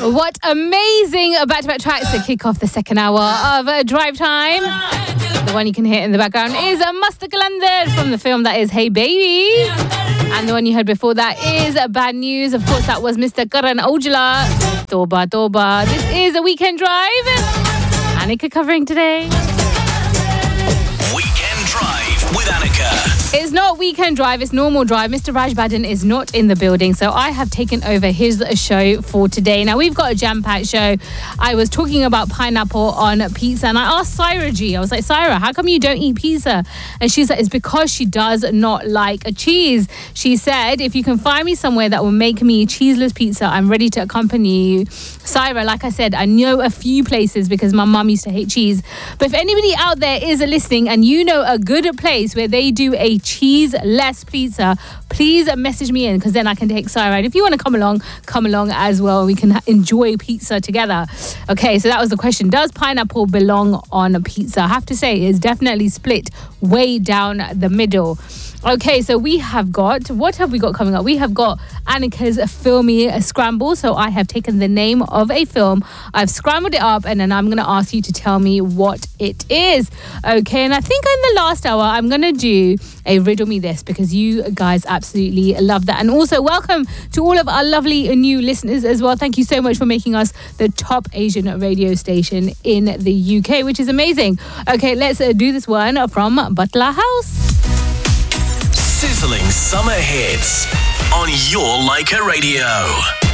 What amazing back-to-back tracks to kick off the second hour of Drive Time. The one you can hear in the background is Masta Kalandar from the film that is Hey Baby. And the one you heard before that is Bad News. Of course, that was Mr. Karan Aujla. Toba Toba. This is a Weekend Drive. Annika covering today. Weekend Drive with Annika. It's not Weekend Drive, it's normal drive. Mr. Raj Badan is not in the building, so I have taken over his show for today. Now, we've got a jam-packed show. I was talking about pineapple on pizza, and I asked Syra G, I was like, Syra, how come you don't eat pizza? And she said, it's because she does not like a cheese. She said, if you can find me somewhere that will make me cheeseless pizza, I'm ready to accompany you. Syra, like I said, I know a few places because my mum used to hate cheese. But if anybody out there is listening and you know a good place where they do a cheese-less pizza, please message me in because then I can take Syra. And if you want to come along as well. We can enjoy pizza together. Okay, so that was the question. Does pineapple belong on a pizza? I have to say, it's definitely split way down the middle. Okay, so we have got, what have we got coming up? We have got Annika's Filmy Scramble. So I have taken the name of a film, I've scrambled it up, and then I'm going to ask you to tell me what it is. Okay, and I think in the last hour, I'm going to do a Riddle Me This because you guys absolutely love that. And also, welcome to all of our lovely new listeners as well. Thank you so much for making us the top Asian radio station in the UK, which is amazing. Okay, let's do this one from Butler House. Sizzling summer hits on your Leica Radio.